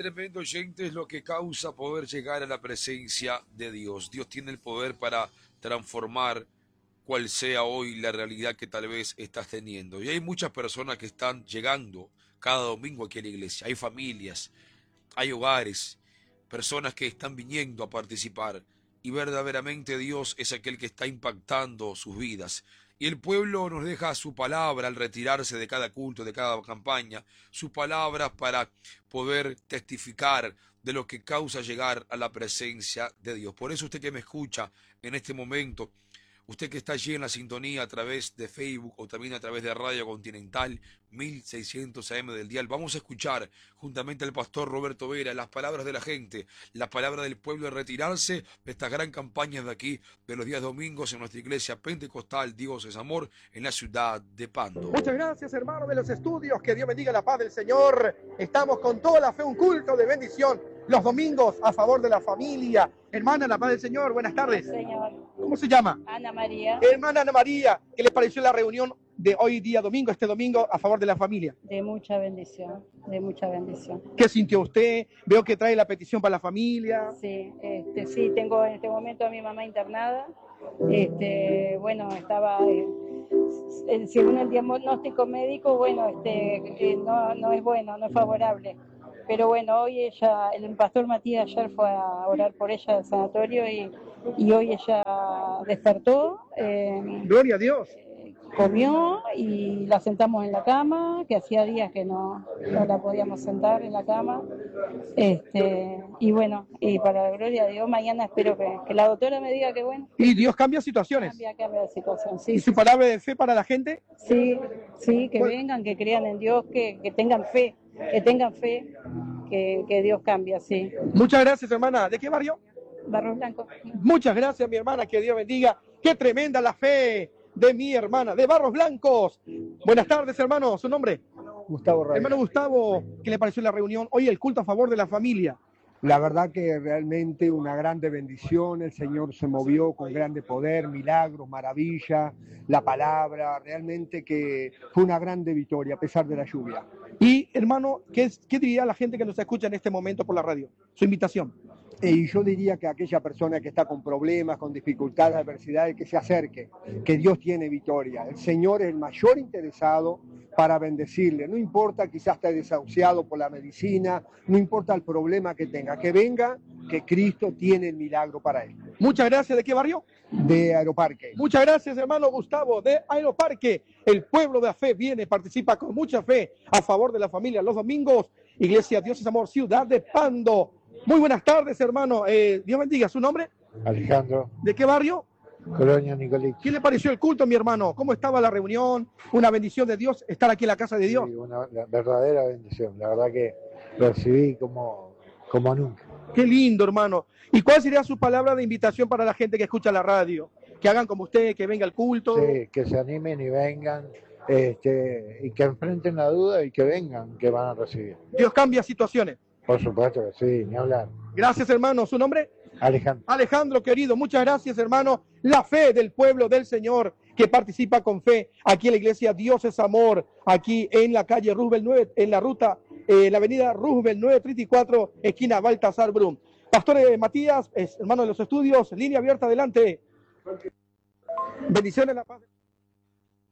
tremendo, oyente, es lo que causa poder llegar a la presencia de Dios. Dios tiene el poder para transformar cual sea hoy la realidad que tal vez estás teniendo. Y hay muchas personas que están llegando cada domingo aquí a la iglesia. Hay familias, hay hogares, personas que están viniendo a participar. Y verdaderamente Dios es aquel que está impactando sus vidas. Y el pueblo nos deja su palabra al retirarse de cada culto, de cada campaña, sus palabras para poder testificar de lo que causa llegar a la presencia de Dios. Por eso usted que me escucha en este momento, usted que está allí en la sintonía a través de Facebook o también a través de Radio Continental 1600 AM del dial, vamos a escuchar juntamente al pastor Roberto Vera las palabras de la gente, la palabra del pueblo de retirarse de estas gran campañas de aquí, de los días domingos en nuestra iglesia pentecostal Dios es Amor, en la ciudad de Pando. Muchas gracias, hermano de los estudios, que Dios bendiga la paz del Señor. Estamos con toda la fe, un culto de bendición los domingos a favor de la familia. Hermana, la paz del Señor, buenas tardes. Señor. ¿Cómo se llama? Ana María. Hermana Ana María, ¿qué les pareció la reunión de hoy día domingo, este domingo, a favor de la familia? De mucha bendición, de mucha bendición. ¿Qué sintió usted? Veo que trae la petición para la familia. Sí, sí, tengo en este momento a mi mamá internada. Bueno, estaba, según el diagnóstico médico, bueno, no es bueno, no es favorable. Pero bueno, hoy el pastor Matías ayer fue a orar por ella al sanatorio y hoy ella despertó. Gloria a Dios. Comió y la sentamos en la cama, que hacía días que no la podíamos sentar en la cama. Y bueno, y para la gloria de Dios, mañana espero que la doctora me diga que bueno. Y Dios cambia situaciones. Cambia la situación, sí. ¿Y su palabra de fe para la gente? Sí, que vengan, que crean en Dios, que tengan fe, que Dios cambia, sí. Muchas gracias, hermana. ¿De qué barrio? Barros Blancos. Muchas gracias, mi hermana, que Dios bendiga. Qué tremenda la fe de mi hermana, de Barros Blancos. Buenas tardes, hermano. ¿Su nombre? Gustavo Reyes. Hermano Gustavo, ¿qué le pareció la reunión? Hoy el culto a favor de la familia. La verdad que realmente una grande bendición, el Señor se movió con grande poder, milagros, maravilla, la palabra, realmente que fue una grande victoria a pesar de la lluvia. Y hermano, ¿qué diría la gente que nos escucha en este momento por la radio? Su invitación. Y yo diría que aquella persona que está con problemas, con dificultades, adversidades, que se acerque, que Dios tiene victoria. El Señor es el mayor interesado para bendecirle. No importa, quizás esté desahuciado por la medicina, no importa el problema que tenga, que venga, que Cristo tiene el milagro para él. Muchas gracias. ¿De qué barrio? De Aeroparque. Muchas gracias, hermano Gustavo, de Aeroparque. El pueblo de la fe viene, participa con mucha fe a favor de la familia los domingos. Iglesia Dios es Amor, ciudad de Pando. Muy buenas tardes, hermano. Dios bendiga. ¿Su nombre? Alejandro. ¿De qué barrio? Colonia Nicolás. ¿Qué le pareció el culto, mi hermano? ¿Cómo estaba la reunión? Una bendición de Dios estar aquí en la casa de Dios. Sí, una verdadera bendición. La verdad que lo recibí como nunca. Qué lindo, hermano. ¿Y cuál sería su palabra de invitación para la gente que escucha la radio? Que hagan como usted, que venga al culto. Sí, que se animen y vengan, y que enfrenten la duda y que vengan, que van a recibir. Dios cambia situaciones. Por supuesto que sí, ni hablar. Gracias, hermano. ¿Su nombre? Alejandro. Alejandro, querido, muchas gracias, hermano. La fe del pueblo del Señor que participa con fe aquí en la iglesia Dios es Amor, aquí en la calle Roosevelt 9, en la ruta, la avenida Roosevelt 934, esquina Baltasar Brum. Pastor Matías, hermano de los estudios, línea abierta, adelante. Bendiciones, la paz.